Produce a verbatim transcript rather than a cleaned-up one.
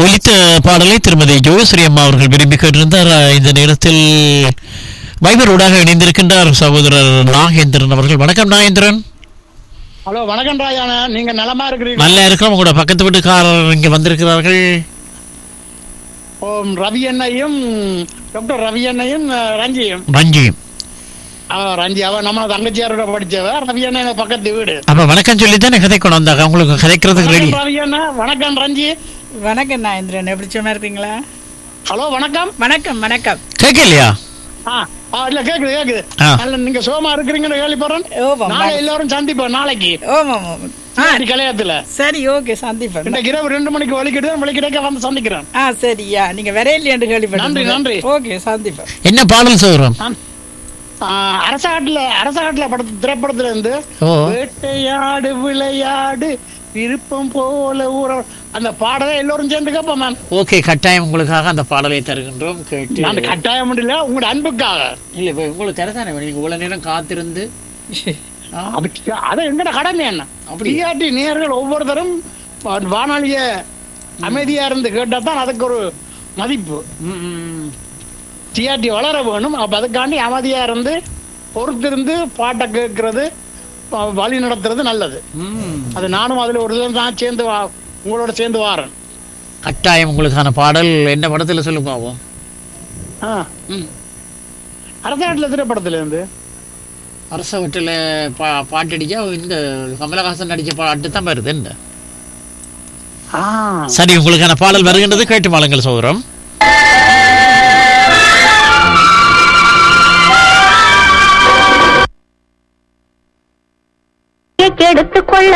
ஒலித்த பாடலை திருமதி ஜோஸ்ரீ அம்மா அவர்கள் விரும்பி கேட்டிருந்தார். இந்த நேரத்தில் வைபரோடாக இணைந்திருக்கின்றார் சகோதரர் நாகேந்திரன் அவர்கள். வணக்கம் நாகேந்திரன். ஹலோ, வணக்கம் ராஜான, நீங்க நலமா இருக்கிறீங்க? நல்லா இருக்கிறோம். உங்களோட பக்கத்து வீட்டுக்காரர் இங்க வந்திருக்கிறார்கள். ஓம் ரவி அண்ணையும் டாக்டர் ரவி அண்ணையும் ரஞ்சியும் ரஞ்சியும் ரஞ்சி அவ நம்ம தங்கச்சியாரோட படிச்சவ. ரவி அண்ணா பக்கத்து வீடு. அப்ப வணக்கம் சொல்லி தானே கதை கொண்டு வந்தாங்க. உங்களுக்கு கதைக்கிறதுக்கு ரெடி. ரவி அண்ணா வணக்கம். ரஞ்சி வணக்கம் நாகேந்திரன், எப்படி சொன்னா இருக்கீங்களா? ஹலோ வணக்கம். வணக்கம் வணக்கம். கேட்கலையா? இல்ல கேக்குது கேக்குது. நீங்க சோமா இருக்கிறீங்கன்னு கேள்விப்படுறேன். நாளை எல்லாரும் சந்திப்போம். நாளைக்கு கல்யாணத்துல. சரி, ஓகே, சந்திப்போம். இன்னைக்கு இரவு ரெண்டு மணிக்கு வலிக்கிட்டு வலிக்கிட்டே வந்து சந்திக்கிறேன். ஆ சரியா, நீங்க வரையிலேன்னு கேள்விப்பட்டேன். நன்றி நன்றி. ஓகே, சந்திப்போம். என்ன பாடல் சொல்றோம்? அரசாட்டுல அரசாட்டுல படத்து திரைப்படத்துல இருந்து வேட்டையாடு விளையாடு விருப்பம் போல ஊற அந்த பாடலை எல்லோரும் சேர்ந்து கேட்போம் மேம். ஓகே, கட்டாயம் உங்களுக்காக அந்த பாடலை தருகின்றோம். கேட்டு அந்த கட்டாயம் இல்ல, உங்களோட அன்புக்காக இல்ல, இப்ப உங்களுக்கு தரதானே நீங்க இவ்வளவு நேரம் காத்திருந்து. அது எங்கட கடமை என்ன? டிஆர்டி நேயர்கள் ஒவ்வொருத்தரும் வானொலிய அமைதியா இருந்து கேட்டா தான் அதுக்கு ஒரு மதிப்பு. டிஆர்டி வளர வேணும். அப்ப அதுக்காண்டி அமைதியா இருந்து பொறுத்திருந்து பாட்டை கேட்கறது, வழி நடத்துறது நல்லது. அது நானும் அதுல ஒரு தான் சேர்ந்து உங்களோட சேர்ந்து வாரேன். கட்டாயம் உங்களுக்கான பாடல் என்ன படத்துல சொல்லு பாவோம். அரசாட்டுல திரைப்படத்துல இருந்து அரச வீட்டுல பா பாட்டடிச்சா இந்த கமலஹாசன் நடிச்ச பாட்டு தான் வருது. என்ன சரி, உங்களுக்கான பாடல் வருகின்றது. கேட்டு மாளுங்கள் சௌரம். எடுத்துக்கொள்ள